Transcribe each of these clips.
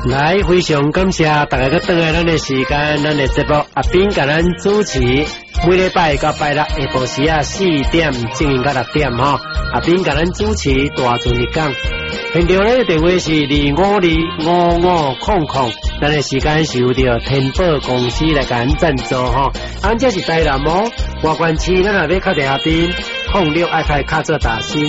来，非常感谢大家去等来咱的时间，咱的节目阿斌甲咱主持，每礼拜到拜六下晡时啊4点正到6点哈，阿斌甲咱主持大船日讲。现场咧电话是25255500，咱的时间是由着天宝公司来甲咱赞助哈。咱这是台南哦，外关区咱也要敲电阿斌，06爱开卡做大新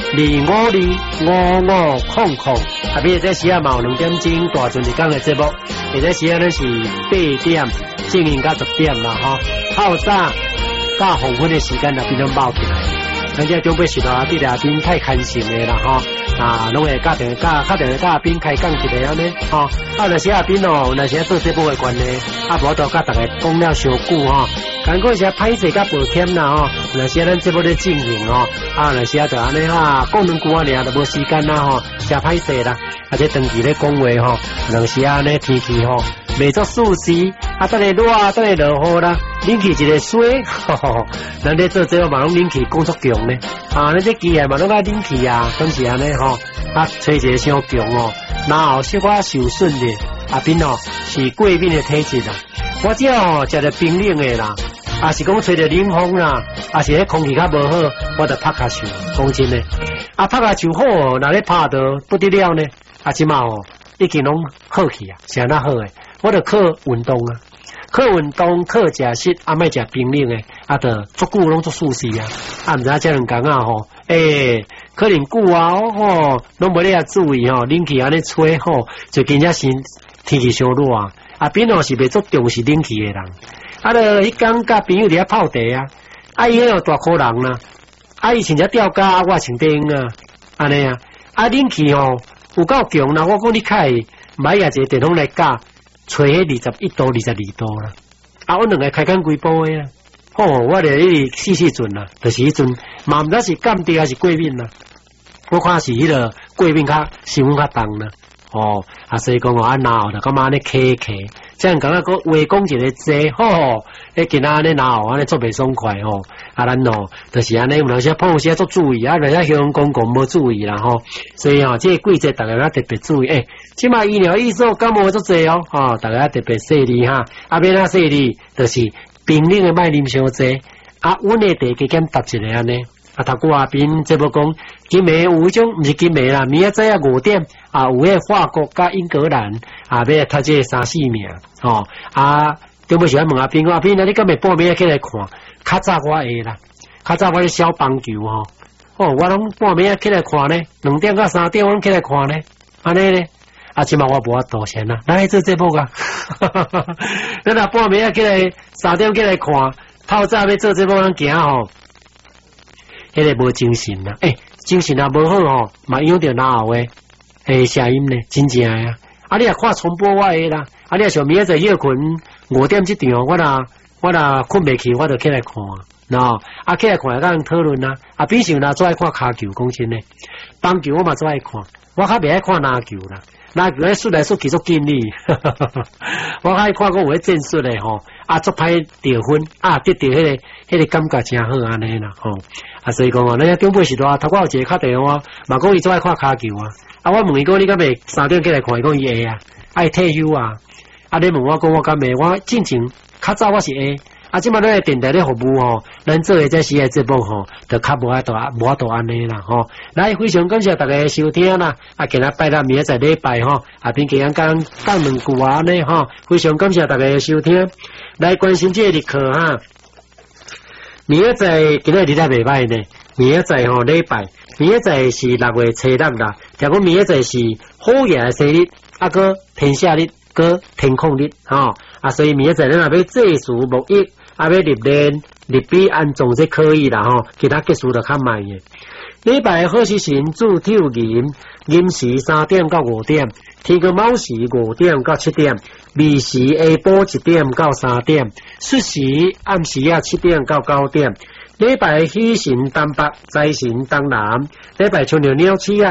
25255500。阿斌这时啊嘛有2点钟大船日讲的节目，这时啊咱是8点正到10点啦哈。透早到黄昏的时间阿斌都冒起来。咱这准备是阿弟阿斌太开心的啦哈。拢会打电话阿斌开讲一个安尼，吼，若是阿斌哦，若是做节目的关系，无都甲大家讲了伤久吼，感觉是歹势甲抱歉啦吼，若是咱节目咧进行哦，若是就安尼讲2句尔都无时间啦吼，真歹势啦，这长期咧讲话吼，若是安尼天气吼，未足舒适，等下热，等下落雨啦，冷气一个水，咱咧做节目嘛拢冷气工作强咧，咱这机械嘛拢爱冷气啊，都是安尼吼。吹一个伤强哦，然后小可受损的，阿斌哦是过敏的体质啦。我只哦食着冰冷的啦，是讲吹着冷风啦，是迄空气较无好，我就拍卡球。讲真的，拍卡球好，若咧拍到不得了呢。即嘛哦已经拢好去啊，是安那好诶。我就靠运动啊，靠运动，靠食食，莫食冰冷的，就足久拢足舒适啊。毋知这两工啊吼，可能久啊吼，拢无咧注意吼，冷气安尼吹吼，就真正是天气伤热啊。阿斌哦是袂足重视冷气的人，迄天甲朋友伫遐泡茶啊，伊迄个大颗人啦，伊穿只吊架，我穿顶啊，安尼啊，冷气吼有够强啦，我讲你开买一个电筒来架，吹迄21度、22度啦，我两个开工几波的啊。我咧试阵啦，就是迄阵，嘛毋知是感冒还是过敏啦。我看是迄个过敏较伤较重啦。所以讲脑就感觉安尼咳，这样感觉个话讲一个济，今仔安尼脑安尼做袂爽快咱就是安尼，有些碰些做注意有些香港讲无注意啦所以这个季节大家要特别注意。即卖医疗医生感冒做济大家特别细腻哈，免啊细腻，就是冰冷的莫啉伤济，温的茶加减搭一个安尼。头久阿斌这要讲，今暝有迄种，毋是今暝啦，明仔载5点有迄法国甲英格兰要读这3、4名对不起，问阿斌，阿斌你今暝半暝起来看，较早我会啦，较早我咧小棒球我拢半暝起来看呢，2点到3点我拢起来看呢，安尼咧。即嘛我无法度先啦，咱来做节目啊，咱若半暝起来3点起来看，透早要做节目，咱惊迄个无精神啦，精神也无好嘛影着脑诶声音呢，真正啊！你也看重播我诶啦，你也想明仔载休困5点这场，我若困袂去，我就起来看，起来看甲人讨论啦。平常若最爱看骹球，讲真诶，棒球我嘛最爱看，我较袂爱看篮球啦。篮球咧输来输去足紧哩，我较爱看个有迄战术诶足歹得分得到迄个感觉真好安尼啦所以讲咱中辈时代头我有一个敲电话，嘛讲伊最爱看骹球我问伊讲你敢袂3点起来看，伊讲伊会爱退休你问我讲我敢袂，我进前较早我是会。即摆咱个电台咧服务咱做诶这时诶节目就较无法度安尼啦来，非常感谢大家收听啦，今仔拜六明仔载礼拜并给咱讲2句安尼非常感謝大家收聽，來關心這個日課明仔載今日日仔袂歹呢，明仔載禮拜，明仔載是6月初6啦，聽講明仔載是好爺生日，個天赦日，個天空日所以明仔載咱若要祭祀沐浴，要入殮入比安葬這可以啦其他結束就較慢嘅。禮拜好時辰主跳寅時3點到5點，天光卯時5點到7點，未時下晡1點到3點，戌時暗時7點到9點。禮拜喜神東北，災神東南。禮拜春鳥鳥鼠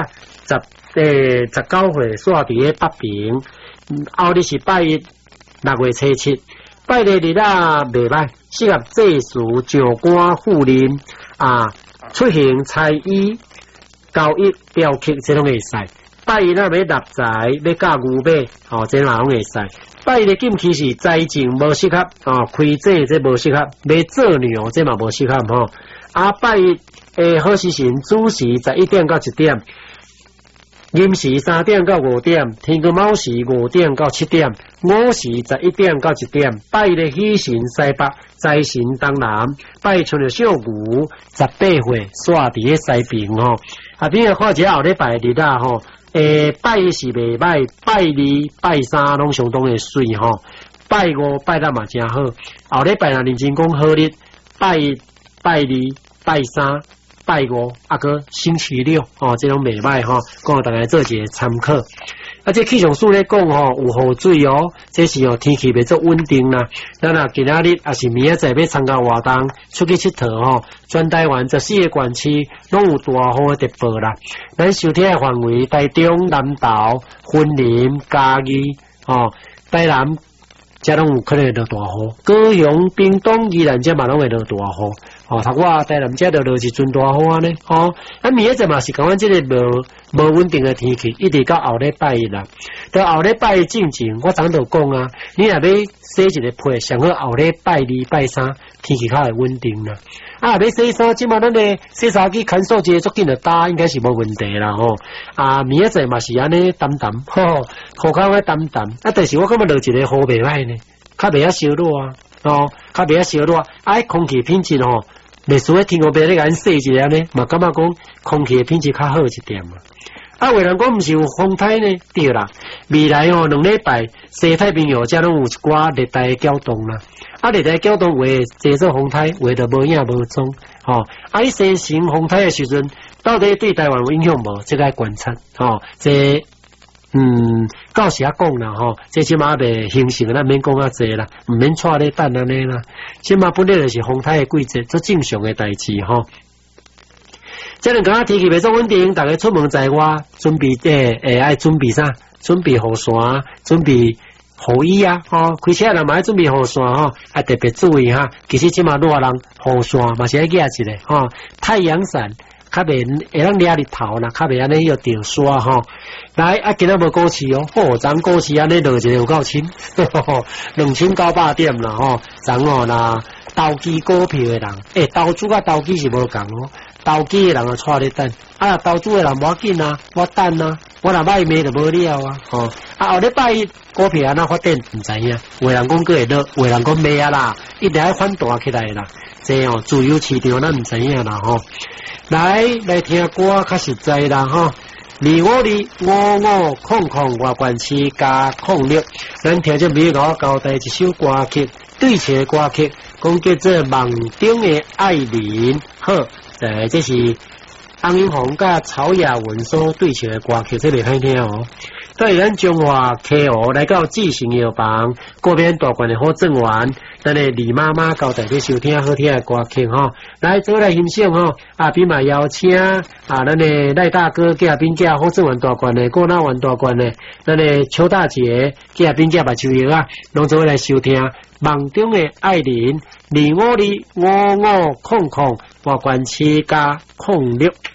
19歲煞佇北平。後日是拜一6月初7，拜日日袂歹，適合祭祀、上官、護林出行、裁衣、交易、雕刻，這種會使。 拜那要立财，要教牛马，哦，这嘛拢会使。拜的禁忌是财政无适合，哦，开这无适合，要做牛这嘛无适合吼。啊，拜好时辰子时11點到1點，寅時3點到5點，天公卯時5點到7點，午時11點到1點。拜的喜神西北，財神東南。拜春的小牛18歲，煞佇咧西邊吼。啊，邊個看一下後禮拜日啊吼。拜是袂歹，拜2、拜3拢相當的水吼，拜5、拜6嘛真好。後禮拜若認真講好日，拜2、拜3、拜5，啊個星期6哦，這種袂歹吼，講大家做一個參考。啊，這氣象署咧講吼，有雨水哦，這是哦天氣袂足穩定啦。咱若今仔日也是明仔載要參加活動，出去佚佗吼，全台灣14個縣市攏有大雨的特報啦。咱收聽的範圍，台中、南投、雲林、嘉義吼，台南遮攏有可能會落大雨，高雄、屏東、宜蘭遮嘛攏會落大雨。哦，頭我台南遮就落一陣大雨安尼，哦，啊明仔載嘛是講阮即個無穩定的天氣，一直到後禮拜一啦。到後禮拜一進前，我昨就講啊，你若要洗一個被，上好後禮拜2、拜3天氣較會穩定啦。啊，要洗衫，即嘛咱個洗衫機牽數節足緊就打，應該是無問題啦吼。啊，明仔載嘛是安尼淡淡，吼，口口咧淡淡。啊，但是我感覺落一個雨袂歹呢，較袂遐燒熱啊，哦，較袂遐燒熱。啊，空氣品質吼。袂輸喺天公伯咧，甲咱說一下呢，嘛感覺講空氣嘅品質較好一點嘛。啊，有人講毋是有風颱呢？對啦，未來哦2禮拜西太平洋遮攏有一寡熱帶嘅攪動啦。啊，熱帶攪動會製造風颱，會就無影無蹤。吼，啊，伊生成風颱嘅時陣，到底對台灣有影響無？這個要觀察。吼，這到時講啦，吼，這起碼袂形成，咱免講啊濟啦，毋免帶咧等安尼啦。起碼本來就是風颱嘅季節，做正常嘅代志吼。這兩個天氣袂足穩定，大家出門在外，準備愛準備啥？準備雨傘，準備雨衣啊，吼，開車人嘛愛準備雨傘吼，啊特別注意哈。其實即碼熱人雨傘嘛是愛夾一個吼，太陽傘。較袂會當掠日頭啦，較袂安尼要掉沙吼。來啊，今仔無股市哦，昨股市安尼落一個有夠深，2900點啦吼。昨哦啦，投機股票的人，投資甲投機是無共哦。投機的人啊，帶咧等，啊，投資的人無要緊啊，我等啊，我若買賣就無了啊，吼。啊，後禮拜一股票安怎發展毋知影，有人講過會落，有人講袂啊啦，一定要反大起來啦。這哦，自由市場咱毋知影啦吼。來聽歌較實在啦吼，252500外關市加06，咱聽這美樂交代一首歌曲，對唱的歌曲，講叫做《夢中的愛人》。好，這是洪英紅甲曹雅文所對唱的歌曲，這袂歹聽哦。對咱中華客戶來到智誠藥房，嗰邊大罐的好整完，咱的李媽媽交代你收聽好聽的歌曲吼，來做來欣賞吼。啊，邊嘛邀請啊，咱的賴大哥加邊加好整完大罐的，過那完大罐的，咱的邱大姐加邊加目睭藥啊，攏做來收聽。夢中的愛人，252500外關市加06。